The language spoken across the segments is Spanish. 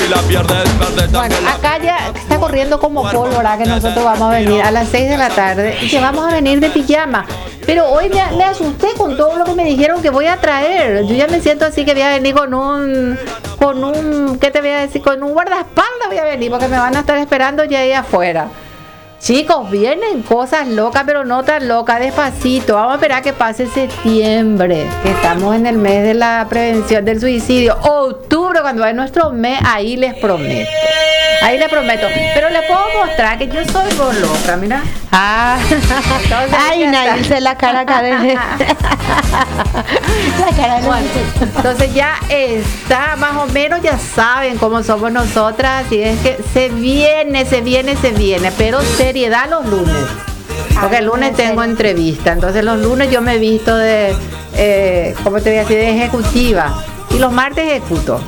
Bueno, acá ya está corriendo como pólvora que nosotros vamos a venir a las 6 de la tarde y que vamos a venir de pijama. Pero hoy me asusté con todo lo que me dijeron que voy a traer. Yo ya me siento así que voy a venir con un, ¿qué te voy a decir? Con un guardaespaldas voy a venir porque me van a estar esperando ya ahí afuera. Chicos, vienen cosas locas, pero no tan locas, despacito. Vamos a esperar que pase septiembre, que estamos en el mes de la prevención del suicidio. Octubre, cuando es nuestro mes, ahí les prometo. Ahí les prometo. Pero les puedo mostrar que yo soy loca, mira. Entonces, ay, nadie se la cara acá de... la cara de... Bueno, entonces ya está, más o menos ya saben cómo somos nosotras. Y es que se viene, pero seriedad los lunes. Porque el lunes tengo entrevista. Entonces los lunes yo me he visto de, ¿cómo te voy a decir? De ejecutiva. Y los martes ejecuto.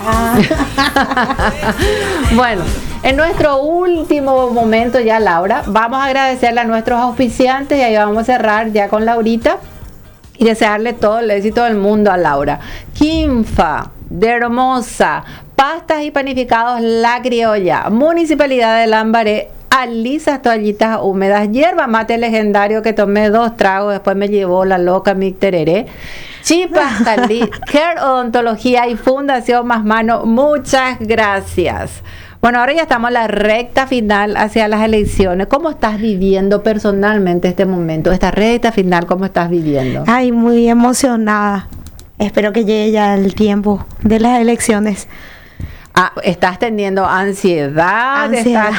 Bueno, en nuestro último momento ya, Laura, vamos a agradecerle a nuestros auspiciantes y ahí vamos a cerrar ya con Laurita y desearle todo el éxito del mundo a Laura. Quinfa de Hermosa, pastas y panificados La Criolla, Municipalidad de Lambaré, Alisas toallitas húmedas, hierba mate legendario que tomé 2 tragos, después me llevó la loca mi tereré. Chipas Cali, Care Odontología y Fundación Más Mano, muchas gracias. Bueno, ahora ya estamos en la recta final hacia las elecciones. ¿Cómo estás viviendo personalmente este momento, esta recta final? ¿Cómo estás viviendo? Ay, muy emocionada. Espero que llegue ya el tiempo de las elecciones. ¿Estás teniendo ansiedad?